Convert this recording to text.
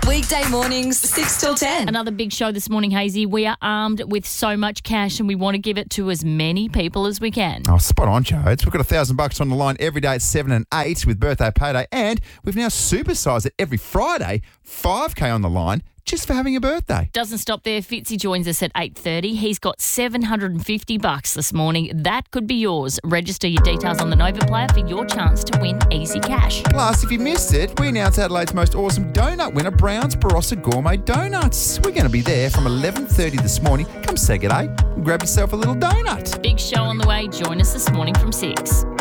Weekday mornings, 6 till 10. Another big show this morning, Hazy. We are armed with so much cash and we want to give it to as many people as we can. Oh, spot on, Jodes. We've got $1,000 on the line every day at 7 and 8 with birthday payday, and we've now supersized it every Friday, $5K on the line just for having a birthday. Doesn't stop there. Fitzy joins us at 8:30. He's got $750 this morning. That could be yours. Register your details on the Nova Player for your chance to win easy cash. Plus, if you missed it, we announced Adelaide's most awesome donut winner, Brown's Barossa Gourmet Donuts. We're going to be there from 11:30 this morning. Come say g'day and grab yourself a little donut. Big show on the way. Join us this morning from 6.